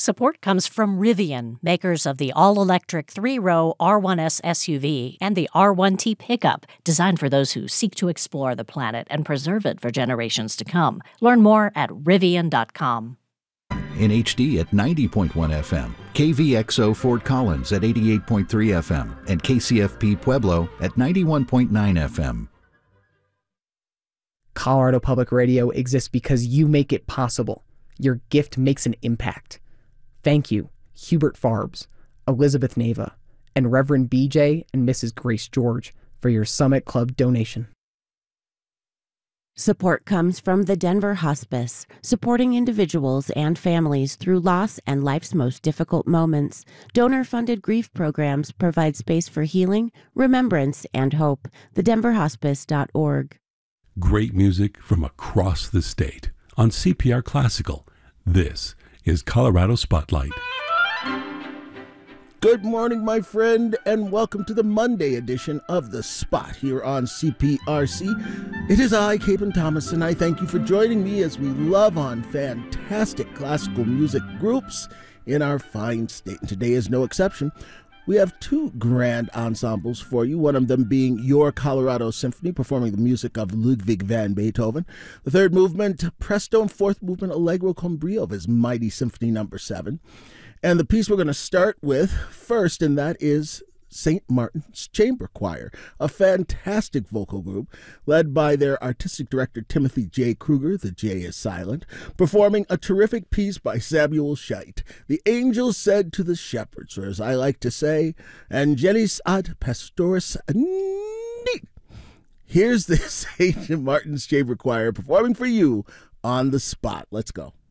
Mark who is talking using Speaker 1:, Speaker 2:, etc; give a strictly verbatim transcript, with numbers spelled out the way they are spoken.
Speaker 1: Support comes from Rivian, makers of the all-electric three-row R one S S U V and the R one T pickup, designed for those who seek to explore the planet and preserve it for generations to come. Learn more at rivian dot com.
Speaker 2: In H D at ninety point one F M, K V X O Fort Collins at eighty-eight point three F M, and K C F P Pueblo at ninety-one point nine F M.
Speaker 3: Colorado Public Radio exists because you make it possible. Your gift makes an impact. Thank you, Hubert Farbs, Elizabeth Nava, and Reverend B J and Missus Grace George for your Summit Club donation.
Speaker 4: Support comes from the Denver Hospice, supporting individuals and families through loss and life's most difficult moments. Donor-funded grief programs provide space for healing, remembrance, and hope. the denver hospice dot org.
Speaker 5: Great music from across the state on C P R Classical. This is Colorado Spotlight.
Speaker 6: Good morning, my friend, and welcome to the Monday edition of The Spot here on C P R C. It is I, Capen Thomas, and I thank you for joining me as we love on fantastic classical music groups in our fine state. And today is no exception. We have two grand ensembles for you, one of them being Your Colorado Symphony, performing the music of Ludwig van Beethoven. The third movement, Presto, and fourth movement, Allegro con brio of his mighty Symphony Number seven. And the piece we're going to start with first, and that is Saint Martin's Chamber Choir, a fantastic vocal group led by their artistic director Timothy J. Kruger, the J is silent, performing a terrific piece by Samuel Scheidt. The angel said to the shepherds, or as I like to say, Angelis ad pastores nit. Here's the Saint Martin's Chamber Choir performing for you on The Spot. Let's go.